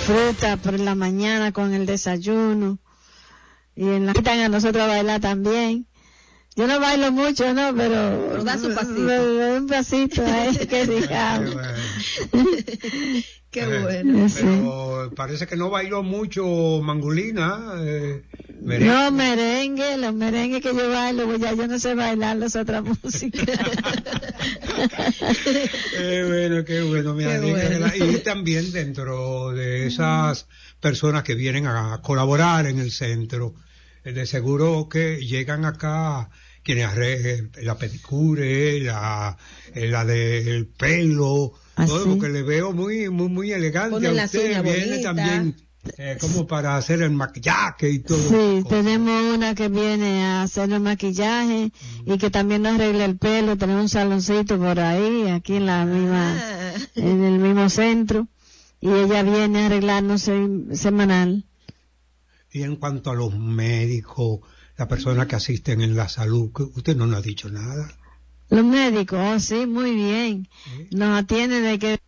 fruta por la mañana con el desayuno. Y en la invitan a nosotros a bailar también. Yo no bailo mucho, ¿no? Pero da su pasito. Un pasito ahí que digamos. Qué bueno. Pero parece que no bailó mucho Mangulina. Merengue. No, merengue, los merengues que yo bailo, pues ya yo no sé bailar las otras músicas. Qué bueno, me alegra. Bueno. Y también dentro de esas personas que vienen a colaborar en el centro, de seguro que llegan acá quienes arreglan la pedicure, la del pelo, todo, porque le veo muy elegante. A usted viene también como para hacer el maquillaje y todo. Sí, tenemos una que viene a hacer el maquillaje y que también nos arregla el pelo. Tenemos un saloncito por ahí, aquí en la misma, en el mismo centro, y ella viene a arreglarnos semanal. Y en cuanto a los médicos, las personas que asisten en la salud, usted no nos ha dicho nada. Los médicos, sí, muy bien. Nos atienden de que